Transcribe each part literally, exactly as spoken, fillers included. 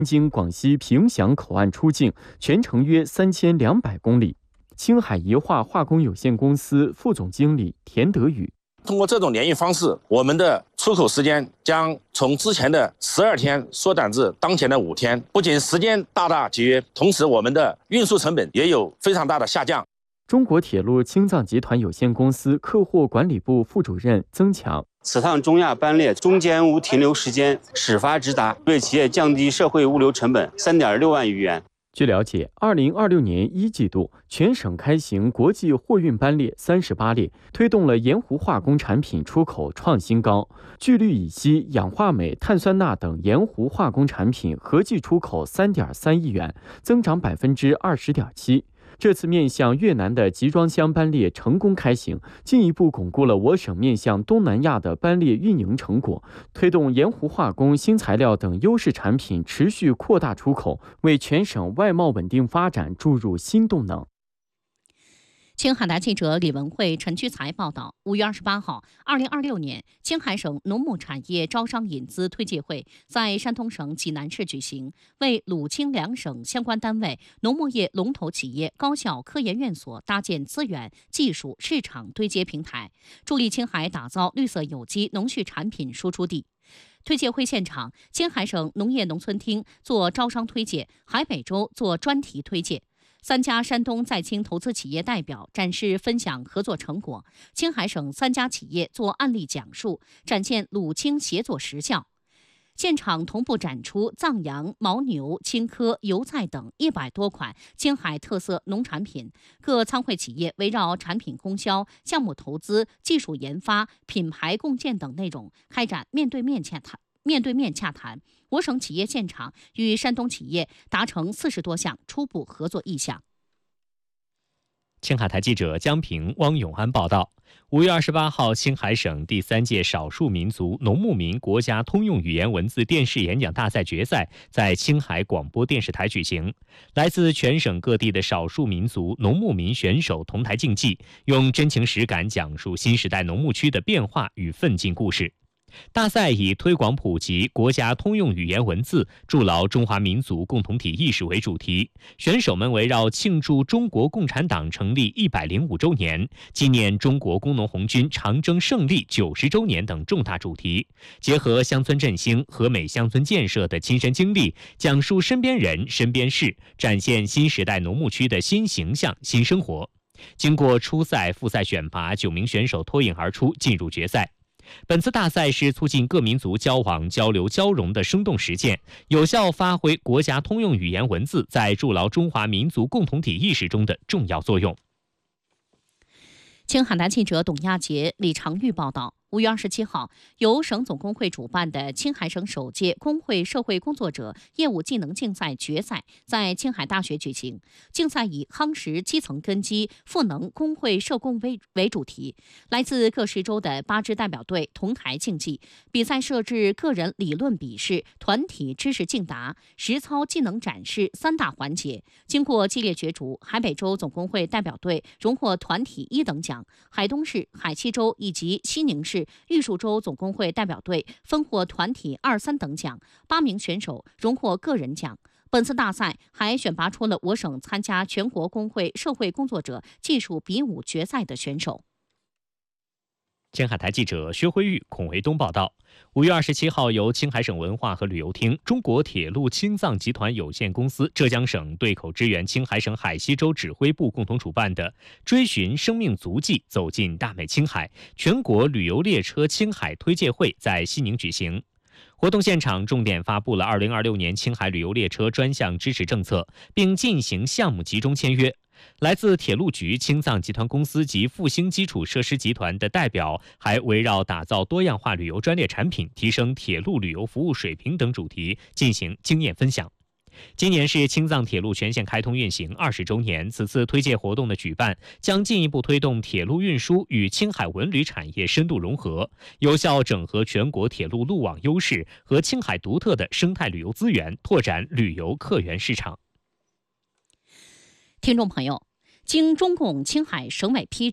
经广西平祥口岸出境，全程约三千两百公里。青海宜化化工有限公司副总经理田德宇。 通过这种联运方式，我们的出口时间将从之前的十二天缩短至当前的五天，不仅时间大大节约，同时我们的运输成本也有非常大的下降。 中国铁路青藏集团有限公司客货管理部副主任曾强， 此趟中亚班列中间无停留时间，始发直达，为企业降低社会物流成本三点六万余元。 据了解，二零二六年一季度，全省开行国际货运班列三十八列，推动了盐湖化工产品出口创新高。聚氯乙烯、氧化镁、碳酸钠等盐湖化工产品合计出口三点三亿元，增长百分之二十点七。这次面向越南的集装箱班列成功开行，进一步巩固了我省面向东南亚的班列运营成果，推动盐湖化工、新材料等优势产品持续扩大出口，为全省外贸稳定发展注入新动能。 青海台记者李文慧、陈居才报道，五月二十八号，二零二六年青海省农牧产业招商引资推介会在山东省济南市举行，为鲁青两省相关单位、农牧业龙头企业、高校、科研院所搭建资源、技术、市场对接平台，助力青海打造绿色有机农畜产品输出地。推介会现场，青海省农业农村厅做招商推介，海北州做专题推介。三家山东在青投资企业代表展示分享合作成果，青海省三家企业做案例讲述，展现鲁青协作实效。现场同步展出藏羊、牦牛、青稞、油菜等一百多款青海特色农产品。各参会企业围绕产品供销、项目投资、技术研发、品牌共建等内容开展面对面洽谈。面对面洽谈，我省企业现场与山东企业达成四十多项初步合作意向。 青海台记者江平、汪永安报道，五月二十八号，青海省第三届少数民族农牧民国家通用语言文字电视演讲大赛决赛在青海广播电视台举行。来自全省各地的少数民族农牧民选手同台竞技，用真情实感讲述新时代农牧区的变化与奋进故事。大赛以推广普及国家通用语言文字，筑牢中华民族共同体意识为主题，选手们围绕庆祝中国共产党成立一百零五周年、纪念中国工农红军长征胜利九十周年等重大主题，结合乡村振兴、和美乡村建设的亲身经历，讲述身边人、身边事，展现新时代农牧区的新形象、新生活。经过初赛、复赛选拔，九名选手脱颖而出，进入决赛。本次大赛是促进各民族交往、交流、交融的生动实践，有效发挥国家通用语言文字在筑牢中华民族共同体意识中的重要作用。 青海台记者董亚杰、李长玉报道。五月二十七号，由省总工会主办的青海省首届工会社会工作者业务技能竞赛决赛在青海大学举行。竞赛以夯实基层根基、赋能工会社工为为主题，来自各市州的八支代表队同台竞技。比赛设置个人理论笔试、团体知识竞答、实操技能展示三大环节。经过激烈角逐，海北州总工会代表队荣获团体一等奖，海东市、海西州以及西宁市、玉树州总工会代表队分获团体二三等奖，八名选手荣获个人奖。本次大赛还选拔出了我省参加全国工会社会工作者技术比武决赛的选手。 青海台记者薛辉玉、孔维东报道，五月二十七号，由青海省文化和旅游厅、中国铁路青藏集团有限公司、浙江省对口支援青海省海西州指挥部共同主办的“追寻生命足迹，走进大美青海”全国旅游列车青海推介会在西宁举行。活动现场重点发布了二零二六年青海旅游列车专项支持政策，并进行项目集中签约。来自铁路局、青藏集团公司及复兴基础设施集团的代表还围绕打造多样化旅游专列产品、提升铁路旅游服务水平等主题进行经验分享。今年是青藏铁路全线开通运行二十周年，此次推介活动的举办将进一步推动铁路运输与青海文旅产业深度融合，有效整合全国铁路路网优势和青海独特的生态旅游资源，拓展旅游客源市场。 听众朋友，经中共青海省委批准，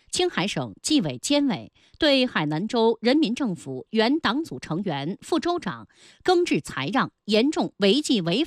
青海省纪委监委对海南州人民政府原党组成员、副州长更制财让，严重违纪违法。